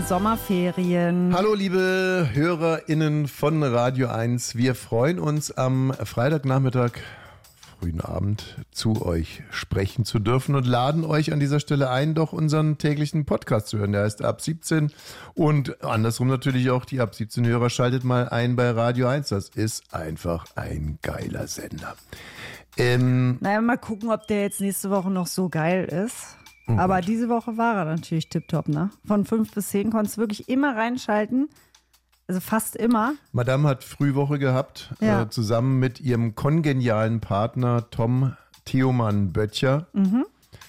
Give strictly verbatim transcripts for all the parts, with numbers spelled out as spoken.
den Sommerferien. Hallo liebe HörerInnen von Radio eins. Wir freuen uns am Freitagnachmittag, frühen Abend zu euch sprechen zu dürfen und laden euch an dieser Stelle ein, doch unseren täglichen Podcast zu hören. Der heißt Ab siebzehn und andersrum natürlich auch die Ab siebzehn Hörer. Schaltet mal ein bei Radio eins. Das ist einfach ein geiler Sender. Ähm, naja, mal gucken, ob der jetzt nächste Woche noch so geil ist. Oh Aber Gott. Diese Woche war er natürlich tipptopp, ne? Von fünf bis zehn konntest du wirklich immer reinschalten. Also fast immer. Madame hat Frühwoche gehabt, ja. äh, zusammen mit ihrem kongenialen Partner Tom Theoman-Böttcher. Mhm.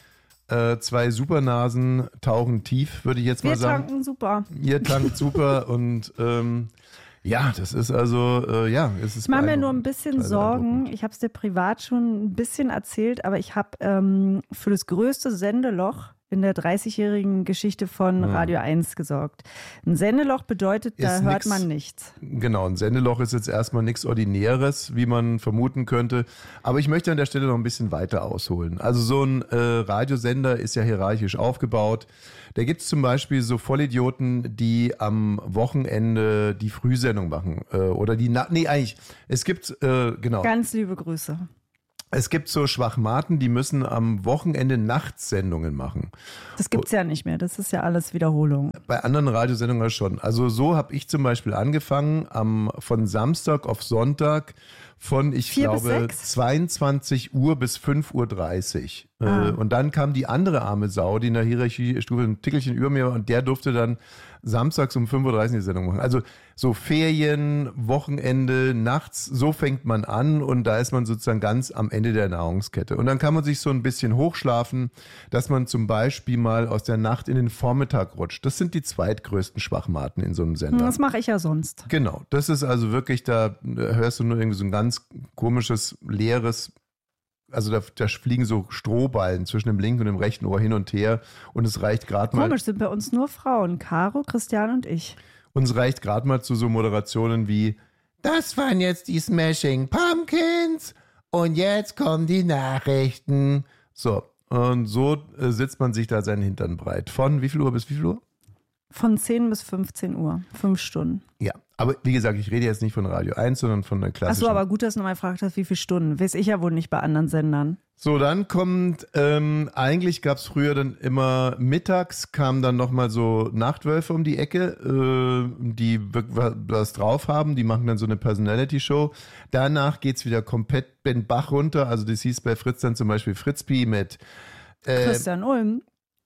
Äh, zwei Supernasen tauchen tief, würde ich jetzt Wir mal sagen. Wir tanken super. Ihr tankt super und ähm, ja, das ist also, äh, ja, es ist Ich mache mir nur ein bisschen Sorgen. Ich habe es dir privat schon ein bisschen erzählt, aber ich habe ähm, für das größte Sendeloch in der dreißigjährigen Geschichte von Radio eins gesorgt. Ein Sendeloch bedeutet, da ist hört nix, man nichts. Genau, ein Sendeloch ist jetzt erstmal nichts Ordinäres, wie man vermuten könnte. Aber ich möchte an der Stelle noch ein bisschen weiter ausholen. Also so ein äh, Radiosender ist ja hierarchisch aufgebaut. Da gibt es zum Beispiel so Vollidioten, die am Wochenende die Frühsendung machen. Äh, oder die, Na- nee eigentlich, es gibt, äh, genau. Ganz liebe Grüße. Es gibt so Schwachmaten, die müssen am Wochenende Nachtssendungen machen. Das gibt's ja nicht mehr, das ist ja alles Wiederholung. Bei anderen Radiosendungen schon. Also so habe ich zum Beispiel angefangen, am, von Samstag auf Sonntag von, ich Vier glaube, zweiundzwanzig Uhr bis fünf Uhr dreißig. Ah. Und dann kam die andere arme Sau, die in der Hierarchiestufe ein Tickelchen über mir war, und der durfte dann samstags um fünf Uhr dreißig die Sendung machen. Also so Ferien, Wochenende, nachts, so fängt man an und da ist man sozusagen ganz am Ende der Nahrungskette. Und dann kann man sich so ein bisschen hochschlafen, dass man zum Beispiel mal aus der Nacht in den Vormittag rutscht. Das sind die zweitgrößten Schwachmaten in so einem Sender. Das mache ich ja sonst. Genau, das ist also wirklich, da hörst du nur irgendwie so ein ganz komisches, leeres, also da, da fliegen so Strohballen zwischen dem linken und dem rechten Ohr hin und her und es reicht gerade mal. Komisch, sind bei uns nur Frauen, Caro, Christian und ich. Uns reicht gerade mal zu so Moderationen wie: Das waren jetzt die Smashing Pumpkins und jetzt kommen die Nachrichten. So, und so äh, sitzt man sich da seinen Hintern breit. Von wie viel Uhr bis wie viel Uhr? Von zehn bis fünfzehn Uhr, fünf Stunden. Ja, aber wie gesagt, ich rede jetzt nicht von Radio eins, sondern von der klassischen. Achso, aber gut, dass du nochmal gefragt hast, wie viele Stunden. Weiß ich ja wohl nicht bei anderen Sendern. So, dann kommt, ähm, eigentlich gab es früher dann immer mittags, kamen dann nochmal so Nachtwölfe um die Ecke, äh, die was drauf haben, die machen dann so eine Personality-Show. Danach geht's wieder komplett den Bach runter, also das hieß bei Fritz dann zum Beispiel Fritzpi mit äh, Christian Ulm.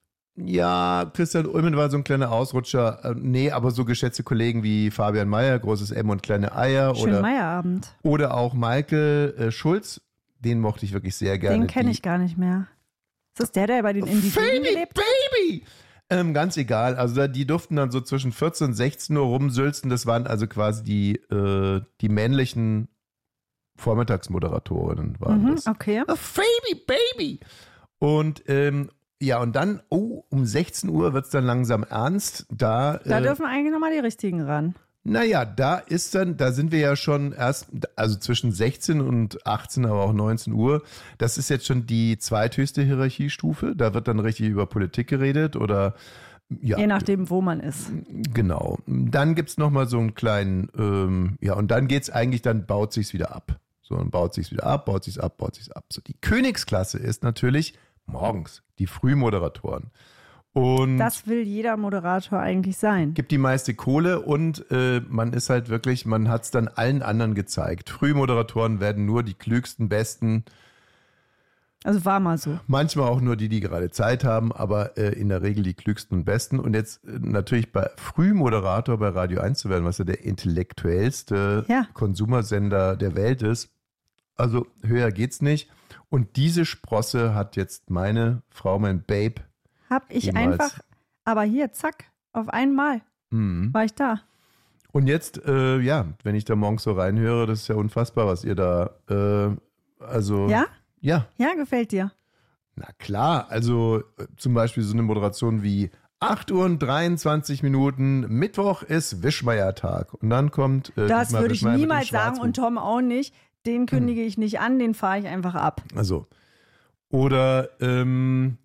Ja, Christian Ulmen war so ein kleiner Ausrutscher. Äh, nee, aber so geschätzte Kollegen wie Fabian Mayer, großes M und kleine Eier. Schönen oder Meierabend. Oder auch Michael äh, Schulz. Den mochte ich wirklich sehr gerne. Den kenne ich gar nicht mehr. Ist das der, der bei den Indigenen Baby, lebt? Baby! Ähm, ganz egal. Also da, die durften dann so zwischen vierzehn und sechzehn Uhr rumsülzen. Das waren also quasi die, äh, die männlichen Vormittagsmoderatorinnen. Waren Mhm, das. okay. Oh, Baby, Baby! Und ähm, ja, und dann, oh, um sechzehn Uhr wird es dann langsam ernst. Da, Da äh, dürfen eigentlich nochmal die Richtigen ran. Naja, da ist dann, da sind wir ja schon erst, also zwischen sechzehn und achtzehn, aber auch neunzehn Uhr. Das ist jetzt schon die zweithöchste Hierarchiestufe. Da wird dann richtig über Politik geredet oder ja. Je nachdem, wo man ist. Genau. Dann gibt's noch mal so einen kleinen, ähm, ja, und dann geht's eigentlich, dann baut sich's wieder ab. So, dann baut sich's wieder ab, baut sich's ab, baut sich's ab. So, die Königsklasse ist natürlich morgens, die Frühmoderatoren. Und das will jeder Moderator eigentlich sein. Gibt die meiste Kohle und äh, man ist halt wirklich, man hat es dann allen anderen gezeigt. Frühmoderatoren werden nur die klügsten, besten. Also war mal so. Manchmal auch nur die, die gerade Zeit haben, aber äh, in der Regel die klügsten und besten. Und jetzt äh, natürlich bei Frühmoderator bei Radio eins zu werden, was ja der intellektuellste ja. Konsumersender der Welt ist. Also höher geht's nicht. Und diese Sprosse hat jetzt meine Frau, mein Babe, Hab ich Jemals. einfach, aber hier, zack, auf einmal mhm. war ich da. Und jetzt, äh, ja, wenn ich da morgens so reinhöre, das ist ja unfassbar, was ihr da, äh, also. Ja? Ja. Ja, gefällt dir. Na klar, also äh, zum Beispiel so eine Moderation wie acht Uhr und dreiundzwanzig Minuten, Mittwoch ist Wischmeiertag. Und dann kommt äh, Das Dietmar würde ich Wischmeier mit dem niemals sagen Schwarzbuch. und Tom auch nicht. Den kündige ich nicht an, den fahre ich einfach ab. Also. Oder, ähm,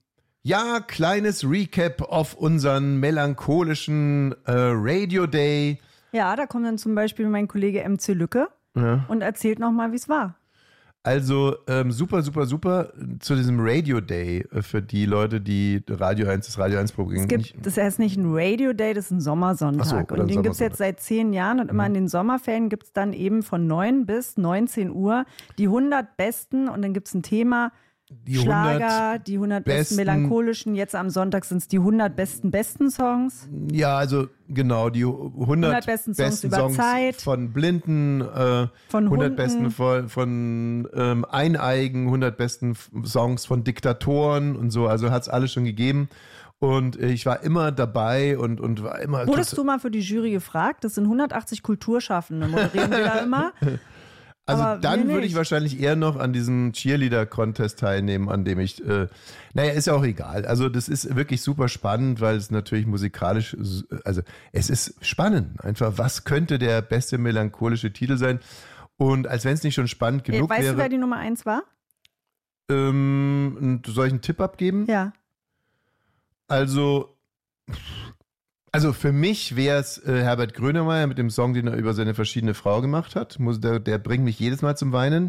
Ja, kleines Recap auf unseren melancholischen äh, Radio Day. Ja, da kommt dann zum Beispiel mein Kollege M C Lücke ja. und erzählt nochmal, wie es war. Also ähm, super, super, super zu diesem Radio Day äh, für die Leute, die Radio eins, das Radio eins Programm. Es gibt, das heißt nicht ein Radio Day, das ist ein Sommersonntag. So, und den gibt es jetzt seit zehn Jahren und immer mhm. in den Sommerferien gibt es dann eben von neun bis neunzehn Uhr die hundert besten und dann gibt es ein Thema. Die Schlager, die hundert besten, besten melancholischen, jetzt am Sonntag sind es die hundert besten besten Songs. Ja, also genau, die hundert, hundert besten, besten Songs, Songs über Zeit. Von Blinden, äh, von hundert Hunden. Besten von, von ähm, Eineigen, hundert besten Songs von Diktatoren und so, also hat es alles schon gegeben. Und ich war immer dabei und, und war immer... Wurdest du mal für die Jury gefragt? Das sind hundertachtzig Kulturschaffende, moderieren wir da immer. Also aber dann würde ich wahrscheinlich eher noch an diesem Cheerleader-Contest teilnehmen, an dem ich, äh, naja, ist ja auch egal. Also das ist wirklich super spannend, weil es natürlich musikalisch, also es ist spannend. Einfach, was könnte der beste melancholische Titel sein? Und als wenn es nicht schon spannend genug weißt wäre. Weißt du, wer die Nummer eins war? Ähm, soll ich einen Tipp abgeben? Ja. Also... Also für mich wäre es äh, Herbert Grönemeyer mit dem Song, den er über seine verschiedene Frau gemacht hat. Muss, der, der bringt mich jedes Mal zum Weinen.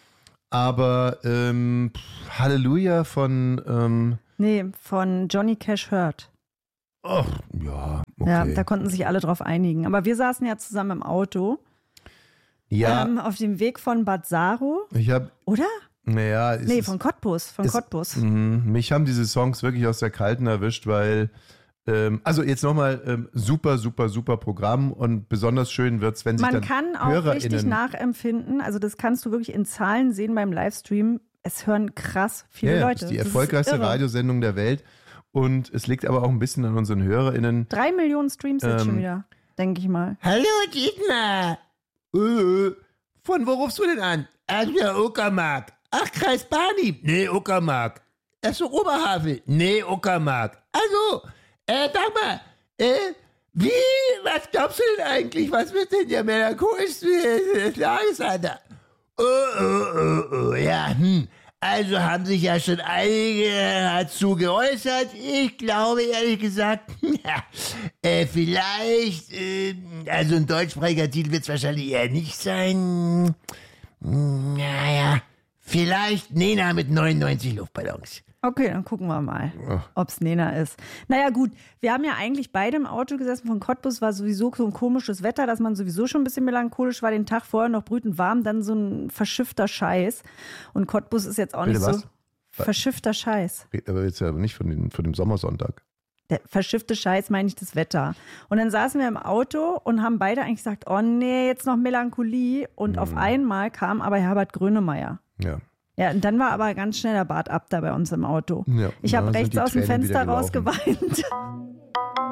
Aber ähm, pff, Halleluja von... Ähm, nee, von Johnny Cash Hurt. Ach, ja, okay. Ja, da konnten sich alle drauf einigen. Aber wir saßen ja zusammen im Auto. Ja. Ähm, auf dem Weg von Bad Saro. Ich hab, Oder? Naja. Nee, von Cottbus. Von ist, Cottbus. Mh, mich haben diese Songs wirklich aus der Kalten erwischt, weil... Also jetzt nochmal ähm, super, super, super Programm und besonders schön wird es, wenn sich Man dann kann auch HörerInnen richtig nachempfinden, also das kannst du wirklich in Zahlen sehen beim Livestream, es hören krass viele ja, Leute. Das ist die erfolgreichste Radiosendung der Welt und es liegt aber auch ein bisschen an unseren HörerInnen. Drei Millionen Streams jetzt ähm, schon wieder, denke ich mal. Hallo Dietmar! Äh, von wo rufst du denn an? Aus der Uckermark. Ach, Kreis Barnim? Nee, Uckermark. Ach so, Oberhavel? Nee, Uckermark. Also... Äh, sag mal, äh, wie, was glaubst du denn eigentlich? Was wird denn der melancholischste Tagesalter? Oh, oh, oh, oh, ja, hm. Also haben sich ja schon einige dazu geäußert. Ich glaube, ehrlich gesagt, äh, vielleicht, äh, also ein deutschsprachiger Titel wird es wahrscheinlich eher nicht sein. Naja, vielleicht Nena mit neunundneunzig Luftballons. Okay, dann gucken wir mal, ob es Nena ist. Naja gut, wir haben ja eigentlich beide im Auto gesessen. Von Cottbus war sowieso so ein komisches Wetter, dass man sowieso schon ein bisschen melancholisch war. Den Tag vorher noch brütend warm, dann so ein verschiffter Scheiß. Und Cottbus ist jetzt auch Bitte nicht was? so verschiffter Scheiß. Aber jetzt ja nicht von, den, von dem Sommersonntag. Der verschiffte Scheiß meine ich das Wetter. Und dann saßen wir im Auto und haben beide eigentlich gesagt, oh nee, jetzt noch Melancholie. Und mhm. auf einmal kam aber Herbert Grönemeyer. Ja. Ja, und dann war aber ganz schnell der Bart ab da bei uns im Auto. Ja, ich habe rechts aus dem Fenster raus geweint.